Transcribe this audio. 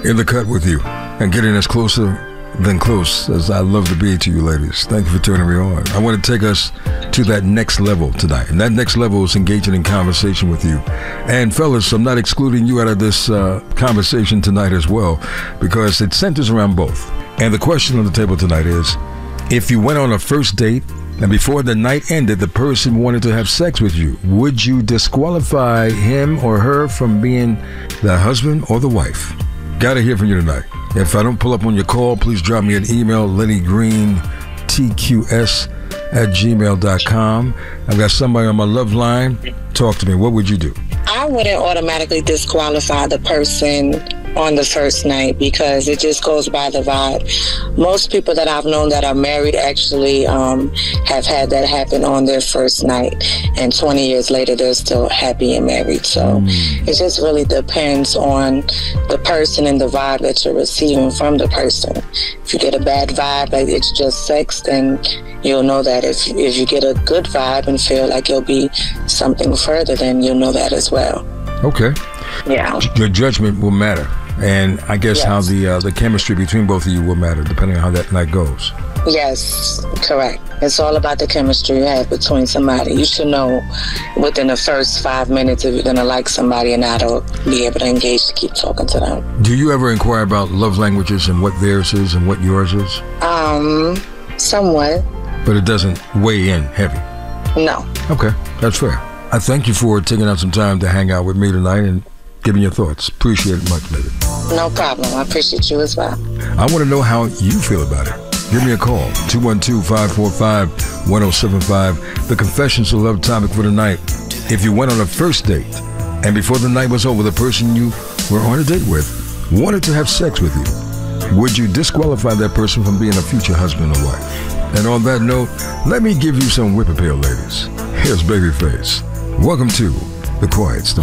in the cut with you and getting us closer than close as I love to be to you, ladies. Thank you for turning me on. I want to take us to that next level tonight. And that next level is engaging in conversation with you. And fellas, I'm not excluding you out of this conversation tonight as well, because it centers around both. And the question on the table tonight is, if you went on a first date and before the night ended, the person wanted to have sex with you, would you disqualify him or her from being the husband or the wife? Gotta hear from you tonight. If I don't pull up on your call, please drop me an email, LennyGreenTQS@gmail.com. I've got somebody on my love line. Talk to me. What would you do? I wouldn't automatically disqualify the person on the first night because it just goes by the vibe. Most people that I've known that are married actually have had that happen on their first night, and 20 years later they're still happy and married. So it just really depends on the person and the vibe that you're receiving from the person. If you get a bad vibe, like it's just sex, then you'll know that. If you get a good vibe and feel like it'll be something further, then you'll know that as well. Okay. Yeah. Your judgment will matter. And I guess how the chemistry between both of you will matter depending on how that night goes. Yes, correct. It's all about the chemistry you have between somebody. You should know within the first 5 minutes if you're going to like somebody and not to be able to engage to keep talking to them. Do you ever inquire about love languages and what theirs is and what yours is? Somewhat. But it doesn't weigh in heavy? No. Okay, that's fair. I thank you for taking out some time to hang out with me tonight and giving your thoughts. Appreciate it much, baby. No problem. I appreciate you as well. I want to know how you feel about it. Give me a call, 212-545-1075. The Confessions of Love topic for tonight. If you went on a first date and before the night was over, the person you were on a date with wanted to have sex with you, would you disqualify that person from being a future husband or wife? And on that note, let me give you some whip appeal, ladies. Here's Babyface. Welcome to The Quiet Storm.